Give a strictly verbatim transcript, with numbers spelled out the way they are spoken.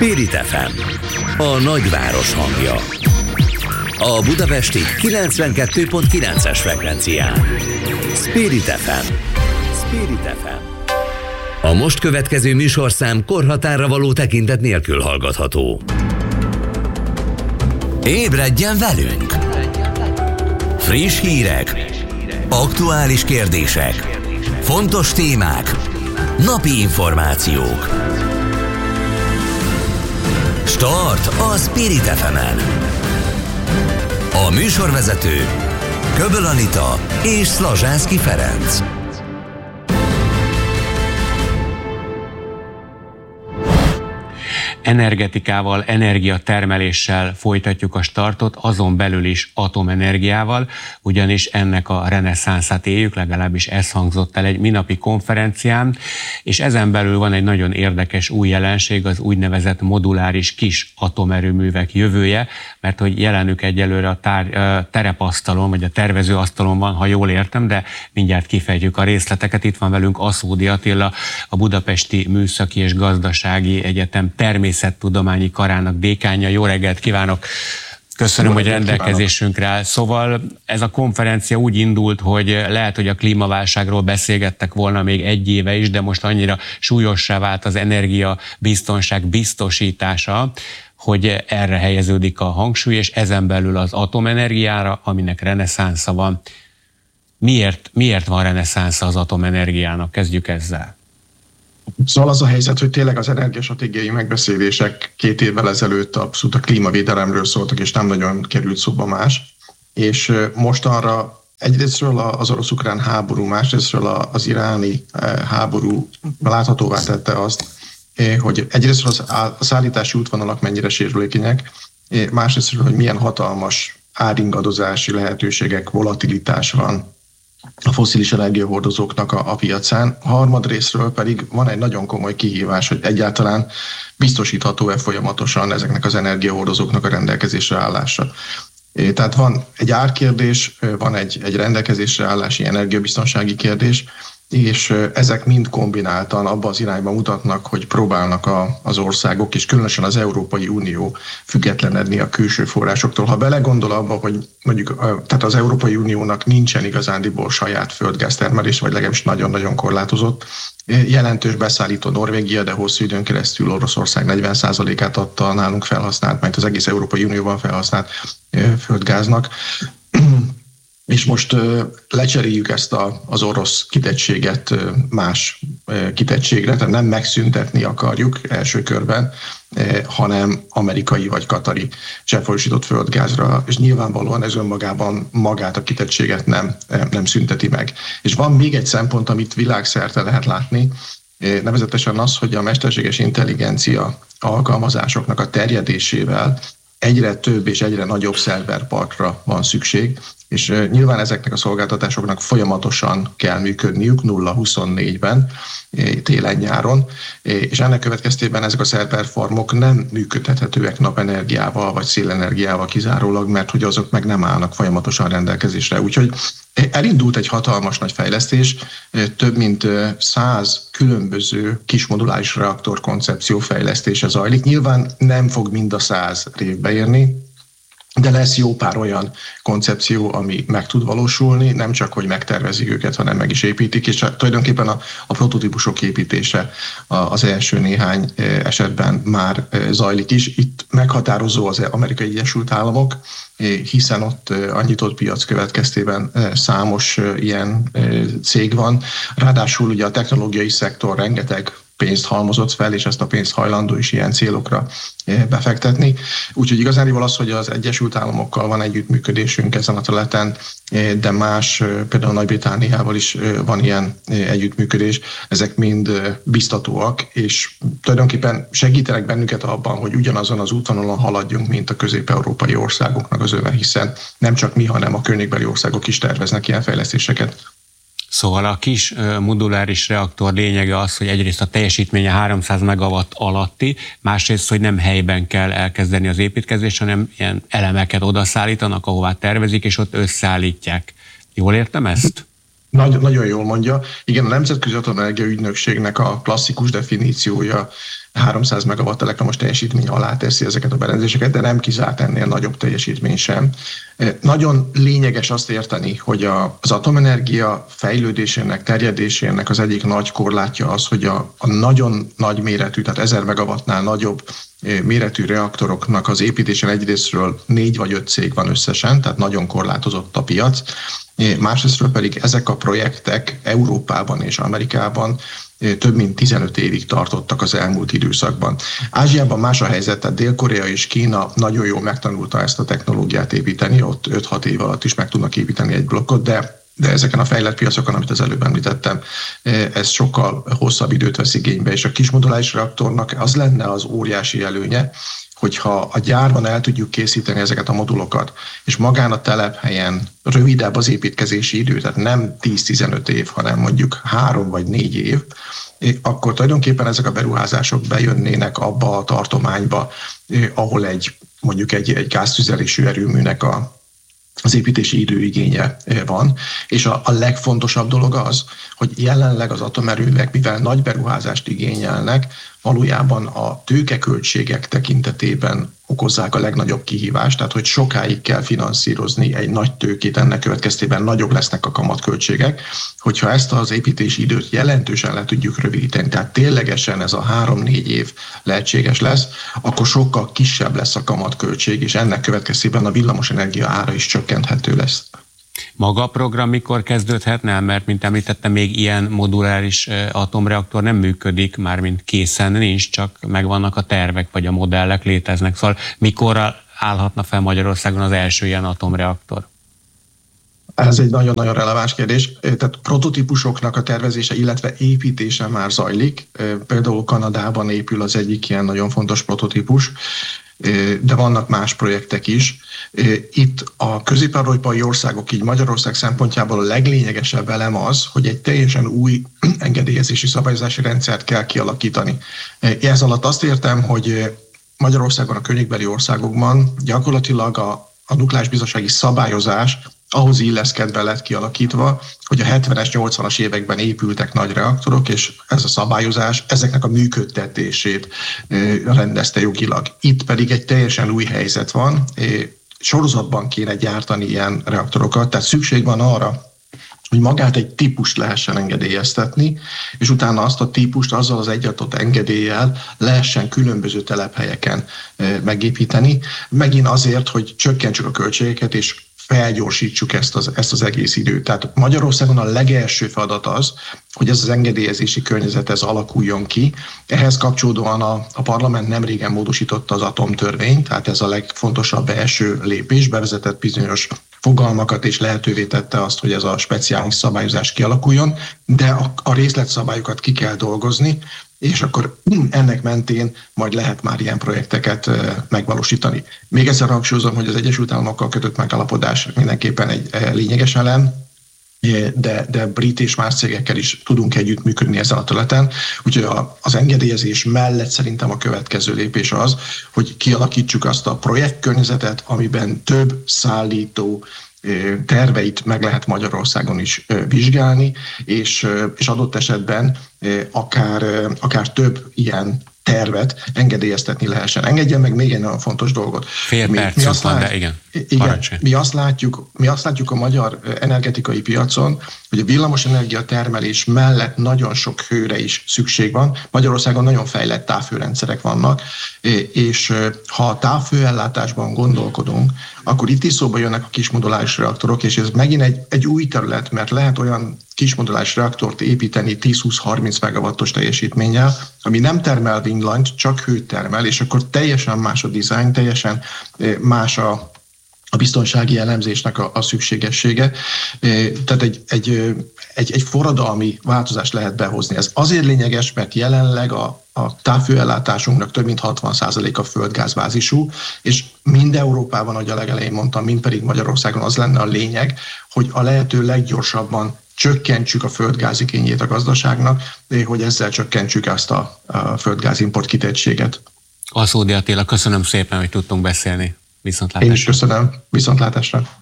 Spirit ef em, a nagyváros hangja. A budapesti kilencvenkettő pont kilences frekvencián. Spirit ef em. Spirit ef em. A most következő műsorszám korhatárra való tekintet nélkül hallgatható. Ébredjen velünk! Friss hírek, aktuális kérdések, fontos témák, napi információk. Start a Spirit ef emen. A műsorvezető Köböl Anita és Szlazsánszky Ferenc. Energetikával, energiatermeléssel folytatjuk a startot, azon belül is atomenergiával, ugyanis ennek a reneszánszát éljük, legalábbis ez hangzott el egy minapi konferencián, és ezen belül van egy nagyon érdekes új jelenség, az úgynevezett moduláris kis atomerőművek jövője, mert hogy jelenük egyelőre a tár, terepasztalon, vagy a tervezőasztalon van, ha jól értem, de mindjárt kifejtjük a részleteket. Itt van velünk Aszódi Attila, a Budapesti Műszaki és Gazdasági Egyetem természettudományi karának dékánja. Jó reggelt kívánok! Köszönöm, hogy rendelkezésünkre áll. Szóval ez a konferencia úgy indult, hogy lehet, hogy a klímaválságról beszélgettek volna még egy éve is, de most annyira súlyossá vált az energiabiztonság biztosítása, hogy erre helyeződik a hangsúly, és ezen belül az atomenergiára, aminek reneszánsza van. Miért, miért van reneszánsza az atomenergiának? Kezdjük ezzel. Szóval az a helyzet, hogy tényleg az energiastratégiai megbeszélések két évvel ezelőtt abszolút a klímavédelemről szóltak, és nem nagyon került szóba más. És mostanra egyrésztről az orosz-ukrán háború, másrésztről az iráni háború láthatóvá tette azt, hogy egyrésztről a szállítási útvonalak mennyire sérülékenyek, másrésztről, hogy milyen hatalmas áringadozási lehetőségek, volatilitás van a fosszilis energiahordozóknak a, a piacán. Harmadrészről pedig van egy nagyon komoly kihívás, hogy egyáltalán biztosítható-e folyamatosan ezeknek az energiahordozóknak a rendelkezésre állása. Tehát van egy árkérdés, van egy, egy rendelkezésre állási energiabiztonsági kérdés, és ezek mind kombináltan abba az irányba mutatnak, hogy próbálnak a, az országok, és különösen az Európai Unió függetlenedni a külső forrásoktól. Ha belegondol abba, hogy mondjuk tehát az Európai Uniónak nincsen igazándiból saját földgáztermelés, vagy legalábbis nagyon-nagyon korlátozott, jelentős beszállító Norvégia, de hosszú időn keresztül Oroszország negyven százalékát adta nálunk felhasznált, majd az egész Európai Unióban felhasznált földgáznak. És most uh, lecseréljük ezt a, az orosz kitettséget uh, más uh, kitettségre, tehát nem megszüntetni akarjuk első körben, uh, hanem amerikai vagy katari cseppfolyósított földgázra, és nyilvánvalóan ez önmagában magát a kitettséget nem, uh, nem szünteti meg. És van még egy szempont, amit világszerte lehet látni, uh, nevezetesen az, hogy a mesterséges intelligencia alkalmazásoknak a terjedésével egyre több és egyre nagyobb szerverparkra van szükség, és uh, nyilván ezeknek a szolgáltatásoknak folyamatosan kell működniük nulla huszonnégyben, télen-nyáron, és ennek következtében ezek a szerverfarmok nem működtethetőek napenergiával vagy szélenergiával kizárólag, mert hogy azok meg nem állnak folyamatosan rendelkezésre. Úgyhogy elindult egy hatalmas nagy fejlesztés, több mint száz különböző kismoduláris reaktor koncepció fejlesztése zajlik. Nyilván nem fog mind a száz révbe érni, de lesz jó pár olyan koncepció, ami meg tud valósulni, nem csak, hogy megtervezik őket, hanem meg is építik, és tulajdonképpen a, a prototípusok építése az első néhány esetben már zajlik is. Itt meghatározó az Amerikai Egyesült Államok, hiszen ott a nyitott piac következtében számos ilyen cég van. Ráadásul ugye a technológiai szektor rengeteg pénzt halmozott fel, és ezt a pénzt hajlandó is ilyen célokra befektetni. Úgyhogy igazániból az, hogy az Egyesült Államokkal van együttműködésünk ezen a területen, de más, például Nagy-Britanniával is van ilyen együttműködés, ezek mind biztatóak, és tulajdonképpen segítenek bennünket abban, hogy ugyanazon az útvonalon haladjunk, mint a közép-európai országoknak az öve, hiszen nem csak mi, hanem a környékbeli országok is terveznek ilyen fejlesztéseket. Szóval a kis moduláris reaktor lényege az, hogy egyrészt a teljesítménye háromszáz megawatt alatti, másrészt, hogy nem helyben kell elkezdeni az építkezést, hanem ilyen elemeket odaszállítanak, ahová tervezik, és ott összeállítják. Jól értem ezt? Nagy, nagyon jól mondja. Igen, a Nemzetközi Atomenergia Ügynökségnek a klasszikus definíciója háromszáz megawatt elektromos teljesítmény alá teszi ezeket a berendezéseket, de nem kizárt ennél nagyobb teljesítmény sem. Nagyon lényeges azt érteni, hogy az atomenergia fejlődésének, terjedésének az egyik nagy korlátja az, hogy a, a nagyon nagy méretű, tehát ezer megawattnál nagyobb méretű reaktoroknak az építésén egyrésztről négy vagy öt cég van összesen, tehát nagyon korlátozott a piac. Másrésztről pedig ezek a projektek Európában és Amerikában több mint tizenöt évig tartottak az elmúlt időszakban. Ázsiában más a helyzet, tehát Dél-Korea és Kína nagyon jól megtanulta ezt a technológiát építeni, ott öt-hat év alatt is meg tudnak építeni egy blokkot, de de ezeken a fejlett piacokon, amit az előbb említettem, ez sokkal hosszabb időt vesz igénybe, és a kismoduláris reaktornak az lenne az óriási előnye, hogyha a gyárban el tudjuk készíteni ezeket a modulokat, és magán a telephelyen rövidebb az építkezési idő, tehát nem tíz-tizenöt év, hanem mondjuk három vagy négy év, akkor tulajdonképpen ezek a beruházások bejönnének abba a tartományba, ahol egy mondjuk egy, egy gáztüzelésű erőműnek a az építési időigénye van, és a, a legfontosabb dolog az, hogy jelenleg az atomerőművek, mivel nagy beruházást igényelnek, valójában a tőkeköltségek tekintetében okozzák a legnagyobb kihívást, tehát hogy sokáig kell finanszírozni egy nagy tőkét, ennek következtében nagyobb lesznek a kamatköltségek. Hogyha ezt az építési időt jelentősen le tudjuk rövidíteni, tehát ténylegesen ez a három-négy év lehetséges lesz, akkor sokkal kisebb lesz a kamatköltség, és ennek következtében a villamosenergia ára is csökkenthető lesz. Maga a program mikor kezdődhetne? Mert, mint említettem, még ilyen moduláris atomreaktor nem működik, mármint készen nincs, csak megvannak a tervek, vagy a modellek léteznek. Szóval mikor állhatna fel Magyarországon az első ilyen atomreaktor? Ez egy nagyon-nagyon releváns kérdés. Tehát prototípusoknak a tervezése, illetve építése már zajlik. Például Kanadában épül az egyik ilyen nagyon fontos prototípus, de vannak más projektek is. Itt a közép-európai országok, így Magyarország szempontjából a leglényegesebb elem az, hogy egy teljesen új engedélyezési szabályozási rendszert kell kialakítani. Ez alatt azt értem, hogy Magyarországon, a környékbeli országokban gyakorlatilag a, a nukleáris biztonsági szabályozás ahhoz illeszkedve lett kialakítva, hogy a hetvenes, nyolcvanas években épültek nagy reaktorok, és ez a szabályozás ezeknek a működtetését rendezte jogilag. Itt pedig egy teljesen új helyzet van, sorozatban kéne gyártani ilyen reaktorokat, tehát szükség van arra, hogy magát egy típust lehessen engedélyeztetni, és utána azt a típust azzal az egyadott engedéllyel lehessen különböző telephelyeken megépíteni. Megint azért, hogy csökkentsük a költségeket, és felgyorsítsuk ezt az, ezt az egész időt. Tehát Magyarországon a legelső feladat az, hogy ez az engedélyezési környezet ez alakuljon ki. Ehhez kapcsolódóan a, a parlament nemrégen módosította az atomtörvényt, tehát ez a legfontosabb első lépés, bevezetett bizonyos fogalmakat és lehetővé tette azt, hogy ez a speciális szabályozás kialakuljon, de a, a részletszabályokat ki kell dolgozni, és akkor ennek mentén majd lehet már ilyen projekteket megvalósítani. Még egyszer hangsúlyozom, hogy az Egyesült Államokkal kötött megállapodás mindenképpen egy lényeges elem, de, de brit és más cégekkel is tudunk együttműködni ezen a területen. Úgyhogy az engedélyezés mellett szerintem a következő lépés az, hogy kialakítsuk azt a projektkörnyezetet, amiben több szállító terveit meg lehet Magyarországon is vizsgálni, és, és adott esetben akár, akár több ilyen tervet engedélyeztetni lehessen. Engedjen meg még egy nagyon fontos dolgot. Fél mi, perc mi azt van, lát, de igen. igen mi, azt látjuk, mi azt látjuk a magyar energetikai piacon, hogy a villamosenergia termelés mellett nagyon sok hőre is szükség van. Magyarországon nagyon fejlett távhőrendszerek vannak, és ha a távhőellátásban gondolkodunk, akkor itt is szóba jönnek a kismoduláris reaktorok, és ez megint egy, egy új terület, mert lehet olyan kismoduláris reaktort építeni tíz-húsz-harminc megawattos teljesítménnyel, ami nem termel villanyt, csak hőt termel, és akkor teljesen más a dizájn, teljesen más a a biztonsági elemzésnek a, a szükségessége. Tehát egy, egy, egy, egy forradalmi változást lehet behozni. Ez azért lényeges, mert jelenleg a, a távhőellátásunknak több mint hatvan százaléka földgázbázisú, és mind Európában, ahogy a legelején mondtam, mind pedig Magyarországon az lenne a lényeg, hogy a lehető leggyorsabban csökkentsük a földgáz igényét a gazdaságnak, hogy ezzel csökkentsük ezt a, a földgázimport kitettséget. Aszódi Attila, köszönöm szépen, hogy tudtunk beszélni. Viszontlátásra. Én is köszönöm. Viszontlátásra.